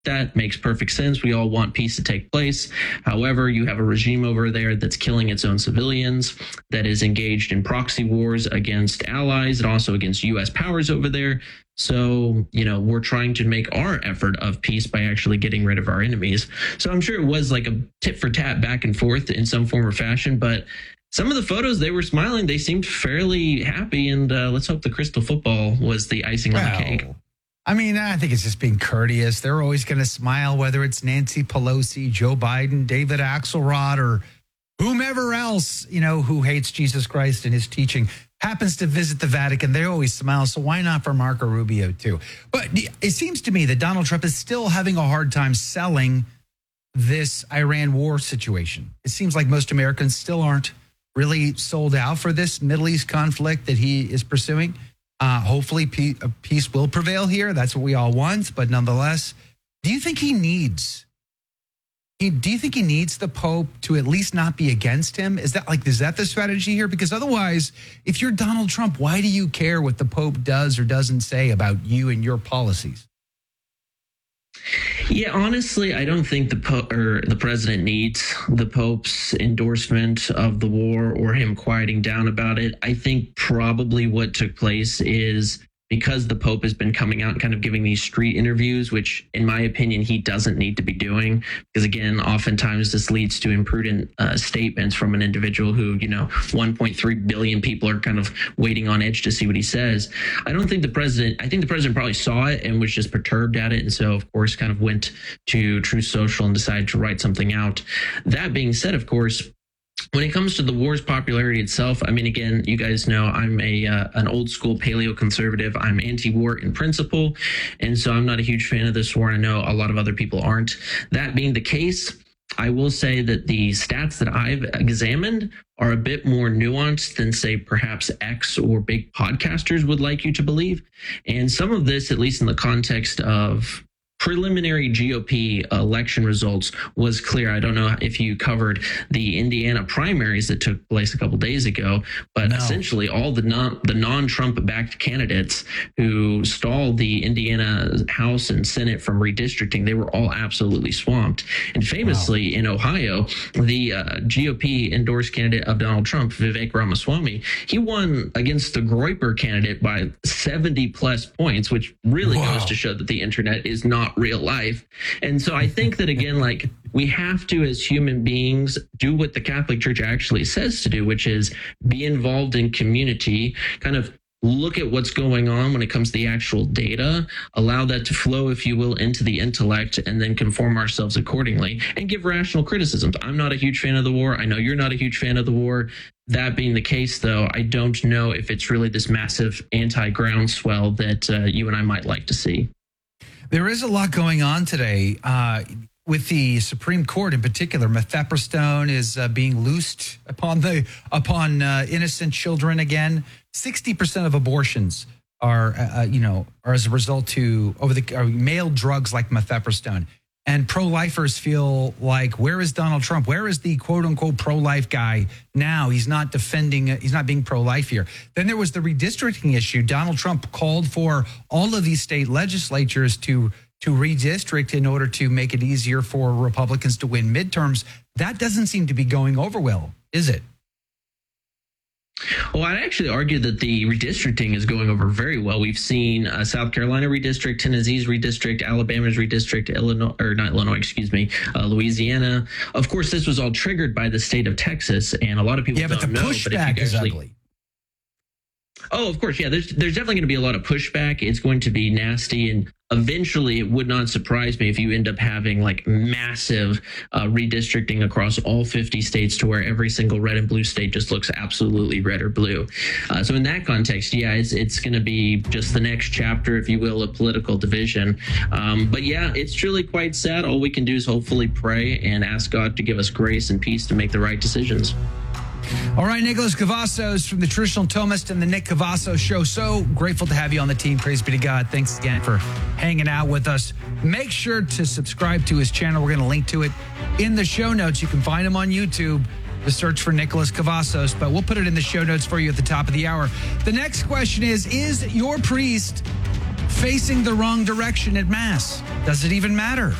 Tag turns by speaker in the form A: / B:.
A: that. Makes perfect sense. We all want peace to take place. However, you have a regime over there that's killing its own civilians, that is engaged in proxy wars against allies and also against U.S. powers over there. So, we're trying to make our effort of peace by actually getting rid of our enemies. So I'm sure it was like a tit for tat back and forth in some form or fashion, but some of the photos, they were smiling. They seemed fairly happy, and let's hope the crystal football was the icing on the cake.
B: I mean, I think it's just being courteous. They're always going to smile, whether it's Nancy Pelosi, Joe Biden, David Axelrod, or whomever else, who hates Jesus Christ and his teaching, happens to visit the Vatican. They always smile. So why not for Marco Rubio, too? But it seems to me that Donald Trump is still having a hard time selling this Iran war situation. It seems like most Americans still aren't really sold out for this Middle East conflict that he is pursuing. Hopefully peace will prevail here. That's what we all want. But nonetheless, do you think he needs the Pope to at least not be against him? Is that the strategy here? Because otherwise, if you're Donald Trump, why do you care what the Pope does or doesn't say about you and your policies?
A: Yeah, honestly, I don't think the president needs the Pope's endorsement of the war or him quieting down about it. I think probably what took place is because the Pope has been coming out and kind of giving these street interviews, which in my opinion, he doesn't need to be doing. Because again, oftentimes this leads to imprudent statements from an individual who, 1.3 billion people are kind of waiting on edge to see what he says. I think the president probably saw it and was just perturbed at it. And so, of course, kind of went to Truth Social and decided to write something out. That being said, of course, when it comes to the war's popularity itself, I mean, again, you guys know I'm an old school paleo conservative. I'm anti-war in principle. And so I'm not a huge fan of this war. I know a lot of other people aren't. That being the case, I will say that the stats that I've examined are a bit more nuanced than, say, perhaps X or big podcasters would like you to believe. And some of this, at least in the context of preliminary GOP election results, was clear. I don't know if you covered the Indiana primaries that took place a couple days ago, but essentially all the non-Trump backed candidates who stalled the Indiana House and Senate from redistricting, they were all absolutely swamped. And famously in Ohio, the GOP endorsed candidate of Donald Trump, Vivek Ramaswamy, he won against the Groyper candidate by 70 plus points, which really goes to show that the internet is not real life. And so I think that, again, we have to, as human beings, do what the Catholic Church actually says to do, which is be involved in community, kind of look at what's going on when it comes to the actual data, allow that to flow, if you will, into the intellect, and then conform ourselves accordingly and give rational criticisms. I'm not a huge fan of the war. I know you're not a huge fan of the war. That being the case, though, I don't know if it's really this massive anti-groundswell that you and I might like to see.
B: There is a lot going on today with the Supreme Court in particular. Mifepristone is being loosed upon innocent children again. 60% of abortions are as a result of male drugs like mifepristone. And pro-lifers feel like, where is Donald Trump? Where is the quote-unquote pro-life guy now? He's not being pro-life here. Then there was the redistricting issue. Donald Trump called for all of these state legislatures to redistrict in order to make it easier for Republicans to win midterms. That doesn't seem to be going over well, is it?
A: Well, I'd actually argue that the redistricting is going over very well. We've seen South Carolina redistrict, Tennessee's redistrict, Alabama's redistrict, Louisiana. Of course, this was all triggered by the state of Texas, and a lot of people don't know.
B: Pushback is ugly.
A: Oh, of course, yeah. There's definitely going to be a lot of pushback. It's going to be nasty, and eventually it would not surprise me if you end up having massive redistricting across all 50 states to where every single red and blue state just looks absolutely red or blue. So in that context, yeah, it's going to be just the next chapter, if you will, of political division. But yeah, it's truly quite sad. All we can do is hopefully pray and ask God to give us grace and peace to make the right decisions.
B: All right, Nicholas Cavazos from the Traditional Thomist and the Nick Cavazos Show. So grateful to have you on the team. Praise be to God. Thanks again for hanging out with us. Make sure to subscribe to his channel. We're going to link to it in the show notes. You can find him on YouTube. Just search for Nicholas Cavazos, but we'll put it in the show notes for you at the top of the hour. The next question is your priest facing the wrong direction at Mass. Does it even matter?